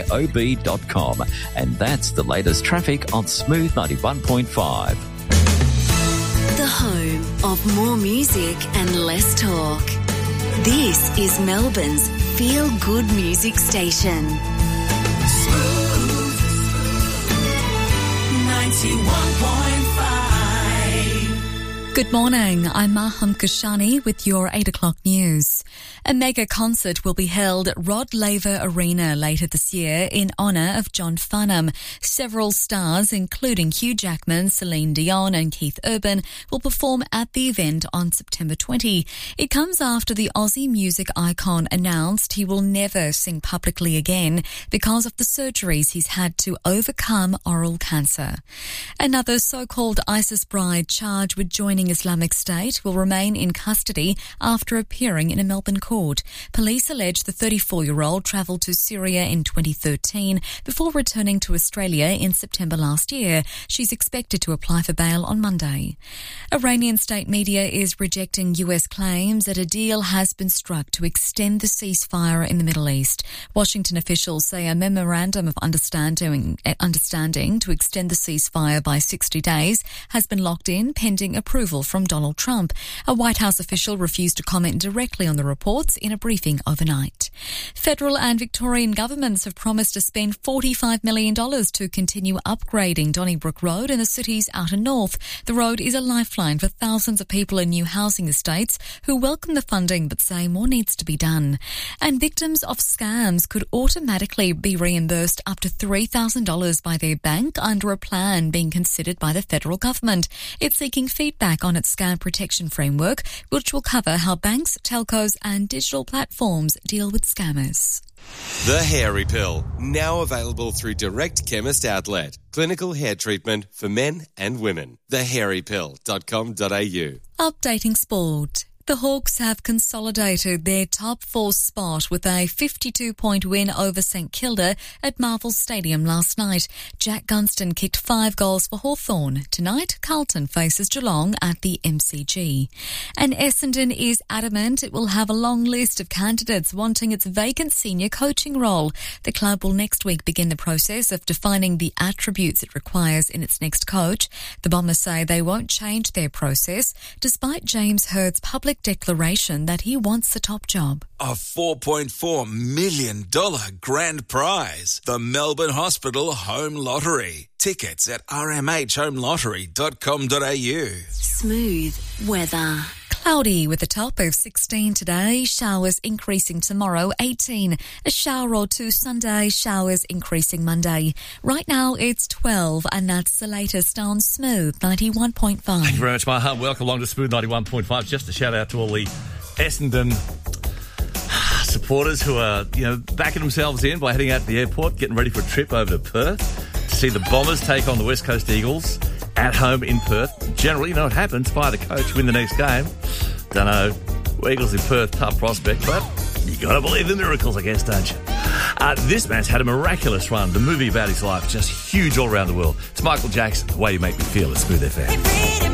ob.com. And that's the latest traffic on Smooth 91.5. The home of more music and less talk. This is Melbourne's feel-good music station. Smooth 91.5. Good morning, I'm Maham Kashani with your 8 o'clock news. A mega concert will be held at Rod Laver Arena later this year in honour of John Farnham. Several stars, including Hugh Jackman, Celine Dion and Keith Urban, will perform at the event on September 20. It comes after the Aussie music icon announced he will never sing publicly again because of the surgeries he's had to overcome oral cancer. Another so-called ISIS bride charged with joining Islamic State will remain in custody after appearing in a Melbourne court. Police allege the 34-year-old travelled to Syria in 2013 before returning to Australia in September last year. She's expected to apply for bail on Monday. Iranian state media is rejecting US claims that a deal has been struck to extend the ceasefire in the Middle East. Washington officials say a memorandum of understanding to extend the ceasefire by 60 days has been locked in pending approval from Donald Trump. A White House official refused to comment directly on the reports in a briefing overnight. Federal and Victorian governments have promised to spend $45 million to continue upgrading Donnybrook Road in the city's outer north. The road is a lifeline for thousands of people in new housing estates who welcome the funding but say more needs to be done. And victims of scams could automatically be reimbursed up to $3,000 by their bank under a plan being considered by the federal government. It's seeking feedback on its scam protection framework, which will cover how banks, telcos and digital platforms deal with scammers. The Hairy Pill, now available through Direct Chemist Outlet. Clinical hair treatment for men and women. thehairypill.com.au. Updating sport. The Hawks have consolidated their top 4 spot with a 52-point win over St Kilda at Marvel Stadium last night. Jack Gunston kicked 5 goals for Hawthorn. Tonight, Carlton faces Geelong at the MCG. And Essendon is adamant it will have a long list of candidates wanting its vacant senior coaching role. The club will next week begin the process of defining the attributes it requires in its next coach. The Bombers say they won't change their process, despite James Hurd's public declaration that he wants the top job. A $4.4 million grand prize. The Melbourne Hospital Home Lottery. Tickets at rmhhomelottery.com.au. Smooth weather. Cloudy with a top of 16 today, showers increasing tomorrow, 18. A shower or two Sunday, showers increasing Monday. Right now it's 12 and that's the latest on Smooth 91.5. Thank you very much, Maha. Welcome along to Smooth 91.5. Just a shout out to all the Essendon supporters who are, backing themselves in by heading out to the airport, getting ready for a trip over to Perth to see the Bombers take on the West Coast Eagles at home in Perth. Generally, what happens, fire the coach, win the next game. Don't know, Eagles in Perth, tough prospect, but you got to believe the miracles, I guess, don't you? This man's had a miraculous run. The movie about his life, just huge all around the world. It's Michael Jackson, The Way You Make Me Feel at Smooth FM.